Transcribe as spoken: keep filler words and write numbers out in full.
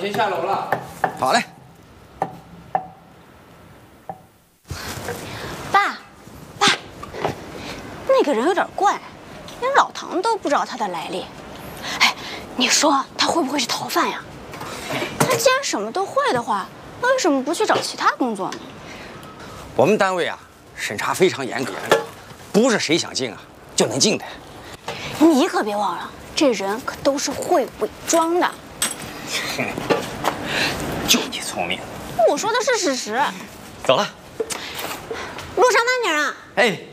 先下楼了。 好嘞。 爸，爸，那个人有点怪，连老唐都不知道他的来历。哎，你说他会不会是逃犯呀？他既然什么都会的话，为什么不去找其他工作呢？ 我们单位啊，审查非常严格，不是谁想进啊就能进的。 你可别忘了，这人可都是会伪装的。 哼，就你聪明。 我说的是事实。 走了。 路上慢点啊！ 哎。